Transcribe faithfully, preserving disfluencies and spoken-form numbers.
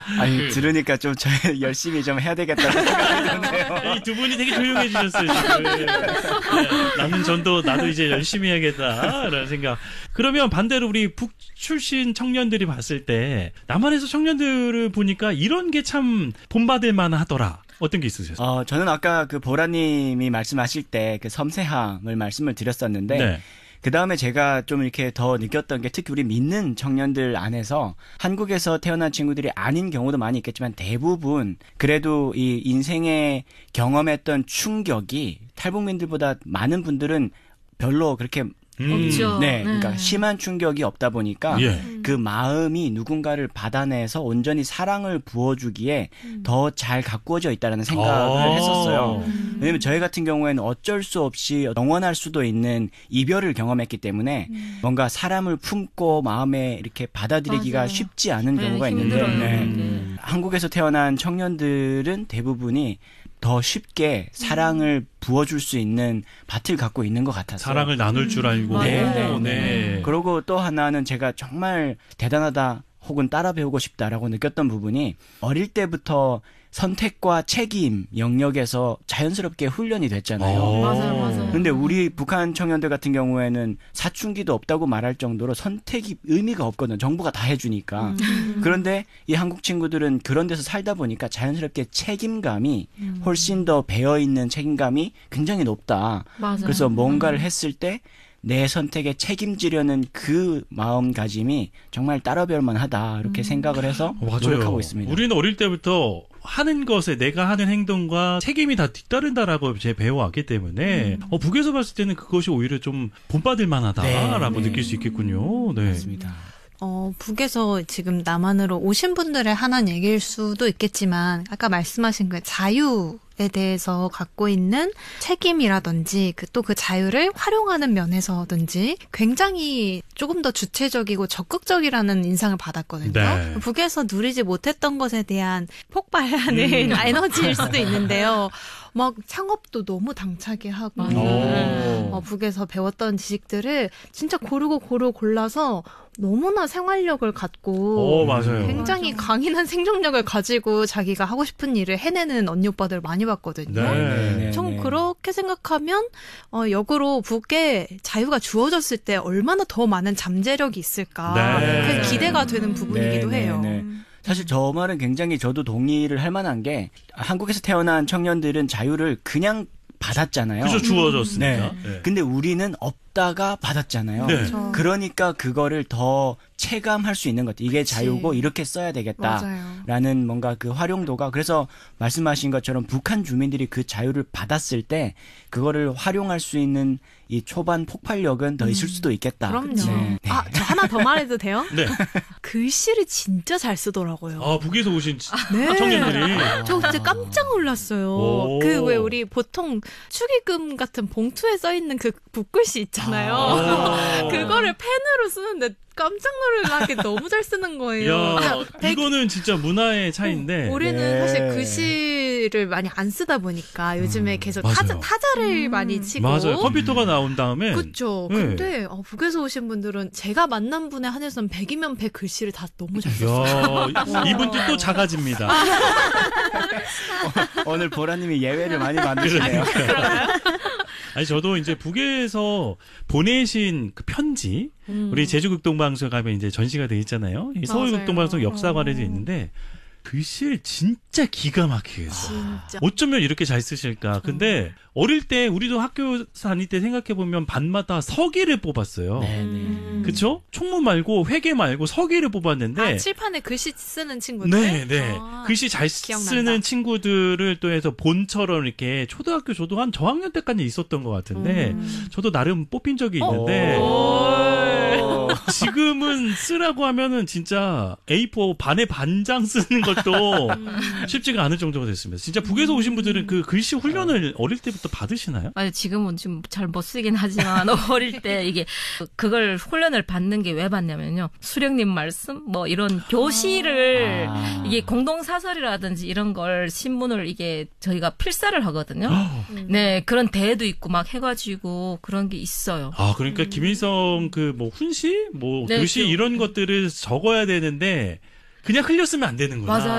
아니 들으니까 좀 저 열심히 좀 해야 되겠다는 생각이 드네요. 이 두 분이 되게 조용해지셨어요 지금. 네. 나는 전도 나도 이제 열심히 해야겠다라는 생각. 그러면 반대로 우리 북 출신 청년들이 봤을 때 남한에서 청년들을 보니까 이런 게 참 본받을 만하더라. 어떤 게 있으세요? 어 저는 아까 그 보라님이 말씀하실 때 그 섬세함을 말씀을 드렸었는데. 네. 그 다음에 제가 좀 이렇게 더 느꼈던 게 특히 우리 믿는 청년들 안에서 한국에서 태어난 친구들이 아닌 경우도 많이 있겠지만 대부분 그래도 이 인생에 경험했던 충격이 탈북민들보다 많은 분들은 별로 그렇게 음. 없죠. 네, 그러니까 네. 심한 충격이 없다 보니까 예. 그 마음이 누군가를 받아내서 온전히 사랑을 부어주기에 음. 더 잘 가꾸어져 있다는 생각을 아~ 했었어요. 음. 왜냐면 저희 같은 경우에는 어쩔 수 없이 영원할 수도 있는 이별을 경험했기 때문에 음. 뭔가 사람을 품고 마음에 이렇게 받아들이기가 맞아요. 쉽지 않은 네, 경우가 있는데 네. 음. 한국에서 태어난 청년들은 대부분이 더 쉽게 사랑을 부어줄 수 있는 밭을 갖고 있는 것 같아서 사랑을 나눌 줄 알고 음. 네, 네, 네. 그리고 또 하나는 제가 정말 대단하다 혹은 따라 배우고 싶다라고 느꼈던 부분이 어릴 때부터 선택과 책임 영역에서 자연스럽게 훈련이 됐잖아요. 맞아요, 맞아요. 근데 우리 북한 청년들 같은 경우에는 사춘기도 없다고 말할 정도로 선택이 의미가 없거든요. 정부가 다 해주니까. 음. 그런데 이 한국 친구들은 그런 데서 살다 보니까 자연스럽게 책임감이 음. 훨씬 더 배어있는 책임감이 굉장히 높다. 맞아요. 그래서 뭔가를 음. 했을 때 내 선택에 책임지려는 그 마음가짐이 정말 따라배울 만하다 이렇게 음. 생각을 해서 맞아요. 노력하고 있습니다. 우리는 어릴 때부터 하는 것에 내가 하는 행동과 책임이 다 뒤따른다라고 제 배워왔기 때문에 음. 어, 북에서 봤을 때는 그것이 오히려 좀 본받을 만하다라고 네. 느낄 수 있겠군요. 네. 맞습니다. 어, 북에서 지금 남한으로 오신 분들의 하나는 얘기일 수도 있겠지만 아까 말씀하신 그 자유에 대해서 갖고 있는 책임이라든지 그 또 그 자유를 활용하는 면에서든지 굉장히 조금 더 주체적이고 적극적이라는 인상을 받았거든요. 네. 북에서 누리지 못했던 것에 대한 폭발하는 음. 에너지일 수도 있는데요. 막 창업도 너무 당차게 하고 어, 북에서 배웠던 지식들을 진짜 고르고 고르고 골라서 너무나 생활력을 갖고 오, 맞아요. 굉장히 맞아. 강인한 생존력을 가지고 자기가 하고 싶은 일을 해내는 언니 오빠들 많이 봤거든요. 네. 전 그렇게 생각하면 어, 역으로 북에 자유가 주어졌을 때 얼마나 더 많은 잠재력이 있을까 네. 그게 기대가 되는 부분이기도 네, 해요. 네, 네. 사실 저 말은 굉장히 저도 동의를 할 만한 게 한국에서 태어난 청년들은 자유를 그냥 받았잖아요. 그죠, 주어졌으니까. 네. 네. 근데 우리는 없다가 받았잖아요. 네. 그렇죠. 그러니까 그거를 더 체감할 수 있는 것. 이게 그치. 자유고 이렇게 써야 되겠다라는 맞아요. 뭔가 그 활용도가 그래서 말씀하신 것처럼 북한 주민들이 그 자유를 받았을 때 그거를 활용할 수 있는 이 초반 폭발력은 더 있을 수도 있겠다. 그럼요. 네. 아, 저 하나 더 말해도 돼요? 네. 글씨를 진짜 잘 쓰더라고요. 아, 북에서 오신 네. 청년들이. 저 진짜 깜짝 놀랐어요. 그 왜 우리 보통 축의금 같은 봉투에 써 있는 그 붓글씨 있잖아요. 아~ 그거를 펜으로 쓰는데 깜짝 놀라게 너무 잘 쓰는 거예요. 야, 이거는 진짜 문화의 차이인데. 어, 올해는 네. 사실 글씨를 많이 안 쓰다 보니까 요즘에 계속 맞아요. 타자, 타자를 음. 많이 치고. 맞아요. 컴퓨터가 나온 다음에. 그렇죠. 네. 근데 어, 북에서 오신 분들은 제가 만난 분에 한해서는 백이면 백 글씨를 다 너무 잘 썼어요. 야, 이분도 또 작아집니다. 어, 오늘 보라님이 예외를 많이 만드시네요. 아니 저도 이제 북에서 보내신 그 편지 음. 우리 제주극동방송 가면 이제 전시가 돼 있잖아요. 서울극동방송 역사관에도 있는데 글씨를 진짜 기가 막히게 했어요. 어쩌면 이렇게 잘 쓰실까. 근데 어릴 때 우리도 학교 다닐 때 생각해보면 반마다 서기를 뽑았어요. 네네. 그쵸? 총무 말고 회계 말고 서기를 뽑았는데 아, 칠판에 글씨 쓰는 친구들? 네네. 아, 글씨 잘 기억난다. 쓰는 친구들을 또 해서 본처럼 이렇게 초등학교 저도 한 저학년 때까지 있었던 것 같은데 음. 저도 나름 뽑힌 적이 있는데 지금은 쓰라고 하면은 진짜 에이포 반에 반장 쓰는 것도 쉽지가 않을 정도가 됐습니다. 진짜 북에서 오신 분들은 그 글씨 훈련을 어릴 때부터 받으시나요? 아니, 지금은 지금 잘 못 쓰긴 하지만 어릴 때 이게 그걸 훈련을 받는 게 왜 받냐면요. 수령님 말씀 뭐 이런 교시를 아. 이게 공동사설이라든지 이런 걸 신문을 이게 저희가 필사를 하거든요. 네, 그런 대회도 있고 막 해가지고 그런 게 있어요. 아, 그러니까 음. 김일성 그 뭐 훈시 뭐 네, 교시 그, 이런 것들을 적어야 되는데 그냥 흘렸으면 안 되는구나. 맞아요.